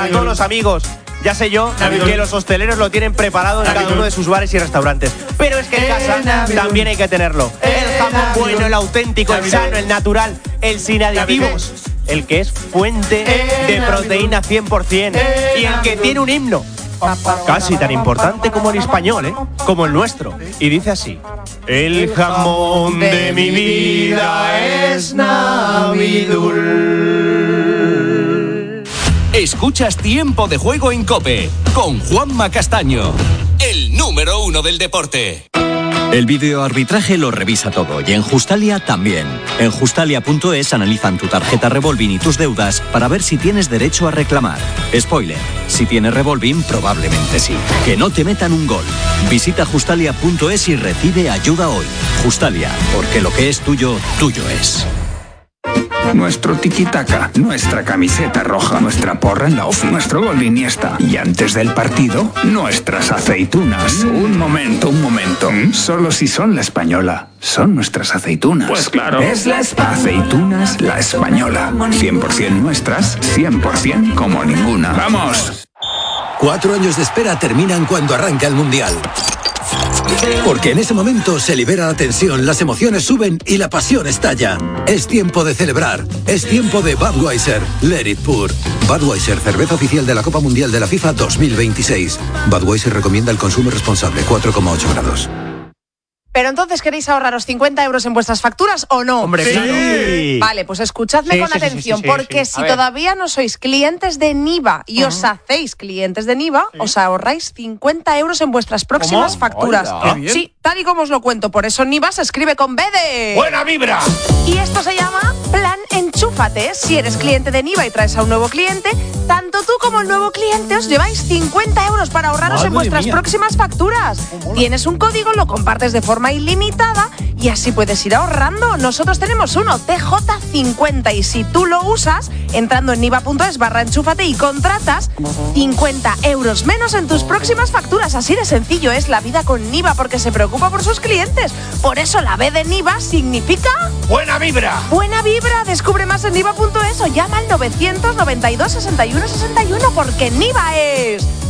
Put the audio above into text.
a todos los amigos. Ya sé yo que los hosteleros lo tienen preparado en cada uno de sus bares y restaurantes. Pero es que en casa también hay que tenerlo. El jamón bueno, el auténtico, el sano, el natural, el sin aditivos. El que es fuente de proteína 100%. Y el que tiene un himno. Casi tan importante como el español, como el nuestro. Y dice así: el jamón de mi vida es Navidul. Escuchas Tiempo de Juego en COPE con Juanma Castaño, el número 1 del deporte. El videoarbitraje lo revisa todo y en Justalia también. En Justalia.es analizan tu tarjeta revolving y tus deudas para ver si tienes derecho a reclamar. Spoiler, si tienes revolving probablemente sí. Que no te metan un gol. Visita Justalia.es y recibe ayuda hoy. Justalia, porque lo que es tuyo, tuyo es. Nuestro tiki-taka, nuestra camiseta roja, nuestra porra en la off, nuestro gol de Iniesta. Y antes del partido, nuestras aceitunas. Un momento. Solo si son la española. Son nuestras aceitunas. Pues claro. Es aceitunas la española. 100% nuestras, 100% como ninguna. ¡Vamos! 4 años de espera terminan cuando arranca el Mundial. Porque en ese momento se libera la tensión, las emociones suben y la pasión estalla. Es tiempo de celebrar. Es tiempo de Budweiser. Let it pour. Budweiser, cerveza oficial de la Copa Mundial de la FIFA 2026. Budweiser recomienda el consumo responsable, 4,8 grados. Pero entonces, ¿queréis ahorraros 50 euros en vuestras facturas o no? Hombre, sí. Claro. Vale, pues escuchadme con atención, porque si todavía no sois clientes de Niva y os hacéis clientes de Niva, os ahorráis 50 euros en vuestras próximas facturas. Sí, tal y como os lo cuento. Por eso Niva se escribe con B de... ¡Buena vibra! Y esto se llama Plan Enchúfate. Si eres cliente de Niva y traes a un nuevo cliente, tanto tú como el nuevo cliente os lleváis 50 euros para ahorraros en vuestras próximas facturas. Tienes un código, lo compartes de forma ilimitada y así puedes ir ahorrando. Nosotros tenemos uno, TJ50, y si tú lo usas, entrando en niva.es/enchúfate y contratas, 50 euros menos en tus próximas facturas. Así de sencillo es la vida con Niva, porque se preocupa por sus clientes. Por eso la B de Niva significa... ¡buena vibra! ¡Buena vibra! Descubre más en niva.es o llama al 992 61 61, porque Niva es...